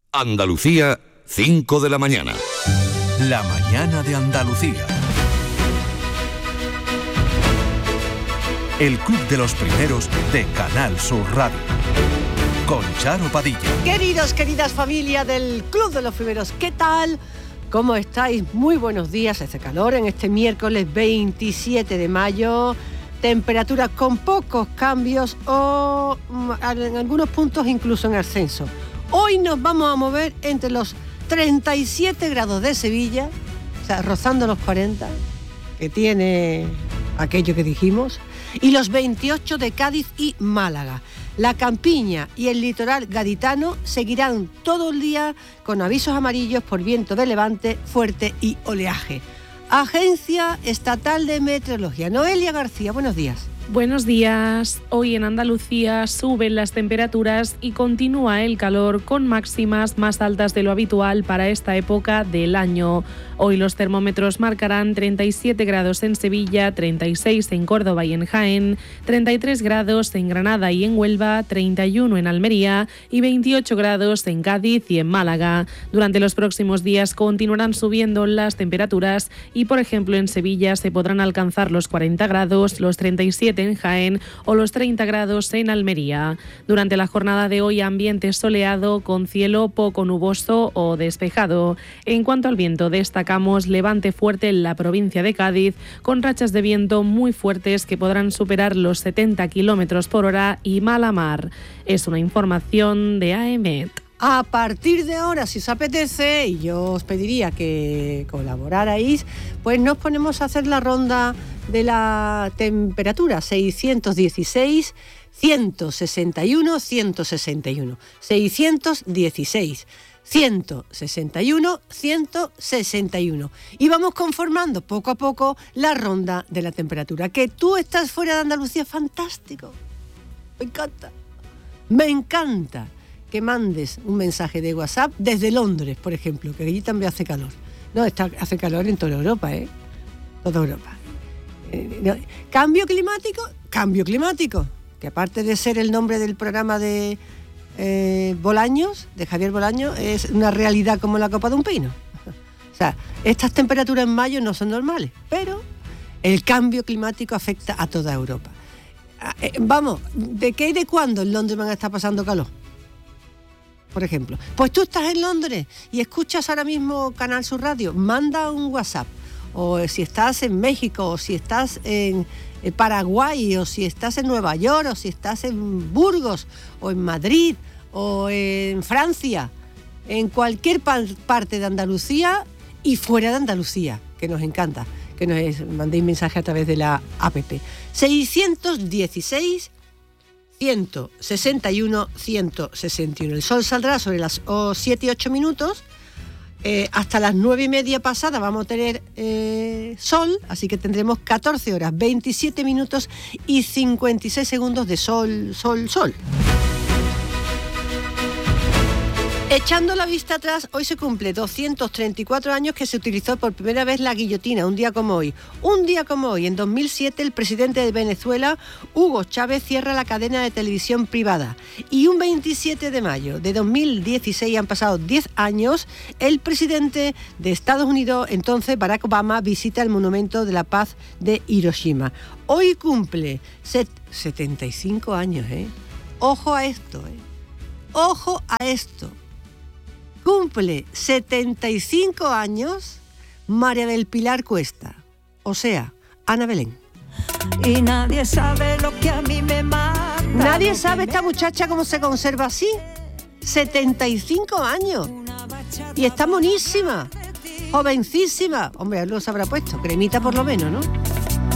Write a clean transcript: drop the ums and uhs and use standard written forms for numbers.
Andalucía, 5 de la mañana. La mañana de Andalucía. El Club de los Primeros de Canal Sur Radio. Con Charo Padilla. Queridos, queridas familia del Club de los Primeros, ¿qué tal? ¿Cómo estáis? Muy buenos días. Hace calor en este miércoles 27 de mayo. Temperaturas con pocos cambios o en algunos puntos incluso en ascenso. Hoy nos vamos a mover entre los 37 grados de Sevilla, o sea, rozando los 40, que tiene aquello que dijimos, y los 28 de Cádiz y Málaga. La campiña y el litoral gaditano seguirán todo el día con avisos amarillos por viento de levante fuerte y oleaje. Agencia Estatal de Meteorología. Noelia García, buenos días. Buenos días. Hoy en Andalucía suben las temperaturas y continúa el calor con máximas más altas de lo habitual para esta época del año. Hoy los termómetros marcarán 37 grados en Sevilla, 36 en Córdoba y en Jaén, 33 grados en Granada y en Huelva, 31 en Almería y 28 grados en Cádiz y en Málaga. Durante los próximos días continuarán subiendo las temperaturas y, por ejemplo, en Sevilla se podrán alcanzar los 40 grados, los 37 en Jaén o los 30 grados en Almería. Durante la jornada de hoy, ambiente soleado con cielo poco nuboso o despejado. En cuanto al viento, destacamos levante fuerte en la provincia de Cádiz, con rachas de viento muy fuertes que podrán superar los 70 kilómetros por hora y mala mar. Es una información de AEMET. A partir de ahora, si os apetece, y yo os pediría que colaborarais, pues nos ponemos a hacer la ronda de la temperatura. 616, 161, 161. 616, 161, 161. Y vamos conformando poco a poco la ronda de la temperatura. Que tú estás fuera de Andalucía, fantástico. Me encanta. Me encanta que mandes un mensaje de WhatsApp desde Londres, por ejemplo, que allí también hace calor. No, hace calor en toda Europa, Toda Europa. Cambio climático, que aparte de ser el nombre del programa de Bolaños, de Javier Bolaños, es una realidad como la copa de un pino. O sea, estas temperaturas en mayo no son normales, pero el cambio climático afecta a toda Europa. Vamos, ¿de qué y de cuándo en Londres van a estar pasando calor? Por ejemplo, pues tú estás en Londres y escuchas ahora mismo Canal Sur Radio, manda un WhatsApp, o si estás en México, o si estás en Paraguay, o si estás en Nueva York, o si estás en Burgos, o en Madrid, o en Francia, en cualquier parte de Andalucía y fuera de Andalucía, que nos encanta, que nos mandéis mensaje a través de la APP. 616 161, 161. El sol saldrá sobre las 7 y 8 minutos. Hasta las 9:30 pasadas vamos a tener sol, así que tendremos 14 horas, 27 minutos y 56 segundos de sol. Echando la vista atrás, hoy se cumple 234 años que se utilizó por primera vez la guillotina, un día como hoy. Un día como hoy, en 2007, el presidente de Venezuela, Hugo Chávez, cierra la cadena de televisión privada. Y un 27 de mayo de 2016, han pasado 10 años, el presidente de Estados Unidos, entonces Barack Obama, visita el Monumento de la Paz de Hiroshima. Hoy cumple 75 años, Ojo a esto, Ojo a esto. Cumple 75 años María del Pilar Cuesta, o sea, Ana Belén. Y nadie sabe lo que a mí me mata. Nadie sabe esta muchacha cómo se conserva así. 75 años. Y está monísima, jovencísima. Hombre, algo se habrá puesto, cremita por lo menos, ¿no?